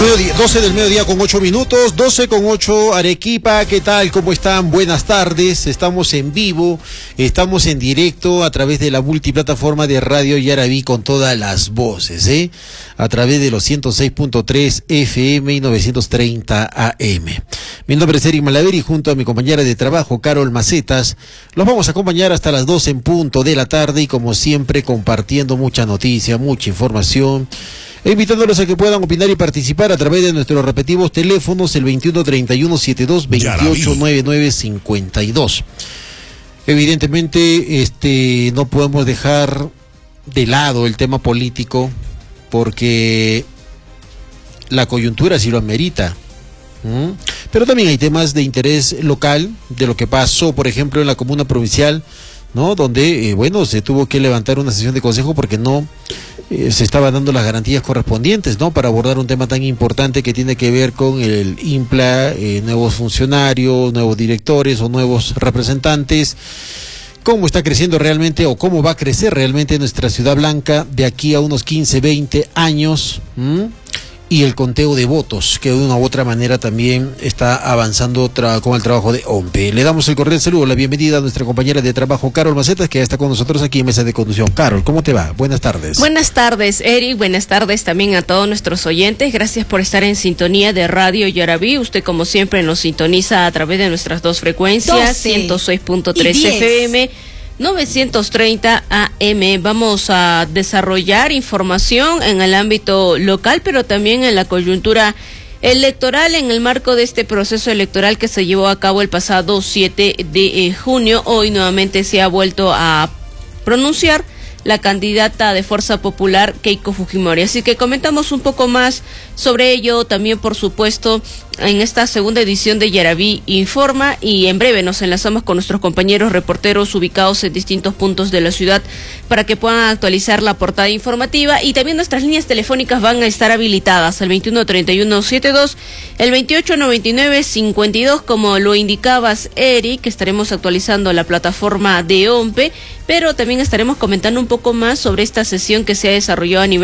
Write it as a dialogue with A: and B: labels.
A: 12 del mediodía con 8 minutos, 12 con 8, Arequipa, ¿qué tal? ¿Cómo están? Buenas tardes, estamos en vivo, estamos en directo a través de la multiplataforma de Radio Yarabí con todas las voces, a través de los 106.3 FM y 930 AM. Mi nombre es Eric Malaver y junto a mi compañera de trabajo, Carol Macetas, los vamos a acompañar hasta las 12 en punto de la tarde y como siempre compartiendo mucha noticia, mucha información, invitándolos a que puedan opinar y participar a través de nuestros respectivos teléfonos, el 2131-72-2899-52. Evidentemente, no podemos dejar de lado el tema político porque la coyuntura sí lo amerita. Pero también hay temas de interés local, de lo que pasó, por ejemplo, en la comuna provincial, ¿no? Donde, se tuvo que levantar una sesión de consejo porque no se estaban dando las garantías correspondientes, ¿no? Para abordar un tema tan importante que tiene que ver con el IMPLA, nuevos funcionarios, nuevos directores o nuevos representantes. ¿Cómo está creciendo realmente o cómo va a crecer realmente nuestra Ciudad Blanca de aquí a unos 15, 20 años? Y el conteo de votos, que de una u otra manera también está avanzando con el trabajo de OMPE. Le damos el cordial saludo, la bienvenida a nuestra compañera de trabajo, Carol Macetas, que ya está con nosotros aquí en Mesa de Conducción. Carol, ¿cómo te va? Buenas tardes.
B: Buenas tardes, Eric. Buenas tardes también a todos nuestros oyentes. Gracias por estar en sintonía de Radio Yarabí. Usted, como siempre, nos sintoniza a través de nuestras dos frecuencias, 106.3 FM, 930 AM. Vamos a desarrollar información en el ámbito local, pero también en la coyuntura electoral en el marco de este proceso electoral que se llevó a cabo el pasado 7 de junio. Hoy nuevamente se ha vuelto a pronunciar la candidata de Fuerza Popular, Keiko Fujimori. Así que comentamos un poco más sobre ello, también por supuesto en esta segunda edición de Yarabí Informa, y en breve nos enlazamos con nuestros compañeros reporteros ubicados en distintos puntos de la ciudad para que puedan actualizar la portada informativa, y también nuestras líneas telefónicas van a estar habilitadas, el 213172, el 289952, como lo indicabas, Eric, que estaremos actualizando la plataforma de OMPE, pero también estaremos comentando un poco más sobre esta sesión que se ha desarrollado a nivel